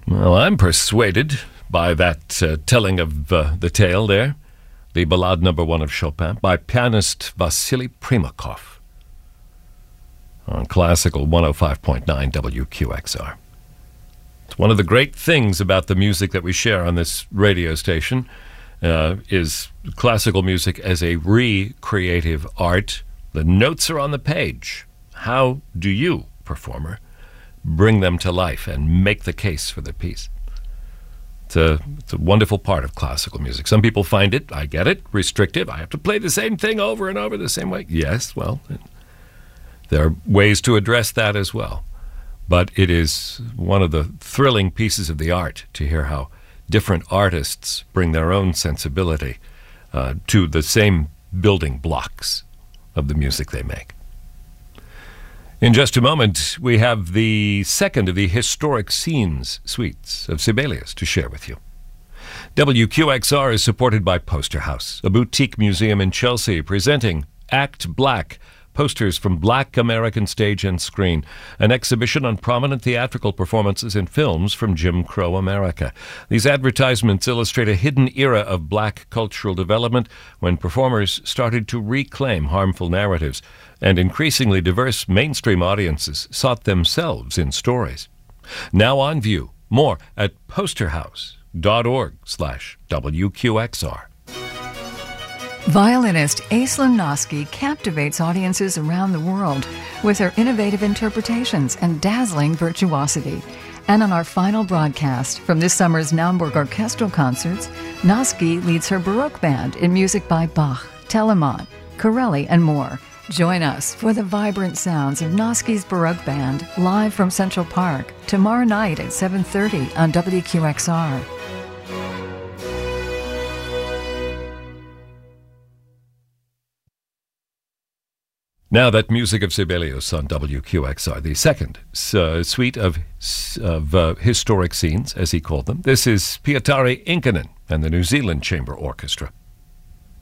Well, I'm persuaded by that telling of the tale there, the Ballade No. 1 of Chopin, by pianist Vasily Primakov on Classical 105.9 WQXR. It's one of the great things about the music that we share on this radio station is classical music as a recreative art. The notes are on the page. How do you, performer, bring them to life and make the case for the piece? It's a wonderful part of classical music. Some people find it, I get it, restrictive. I have to play the same thing over and over the same way. Yes, well, there are ways to address that as well. But it is one of the thrilling pieces of the art to hear how different artists bring their own sensibility to the same building blocks of the music they make. In just a moment, we have the second of the Historic Scenes suites of Sibelius to share with you. WQXR is supported by Poster House, a boutique museum in Chelsea presenting Act Black, posters from Black American stage and screen, an exhibition on prominent theatrical performances in films from Jim Crow America. These advertisements illustrate a hidden era of black cultural development when performers started to reclaim harmful narratives, and increasingly diverse mainstream audiences sought themselves in stories. Now on view, more at posterhouse.org/WQXR. Violinist Aislinn Noski captivates audiences around the world with her innovative interpretations and dazzling virtuosity. And on our final broadcast from this summer's Naumburg Orchestral Concerts, Noski leads her Baroque band in music by Bach, Telemann, Corelli, and more. Join us for the vibrant sounds of Noski's Baroque Band live from Central Park tomorrow night at 7:30 on WQXR. Now that music of Sibelius on WQXR, the second suite of historic scenes, as he called them. This is Pietari Inkinen and the New Zealand Chamber Orchestra.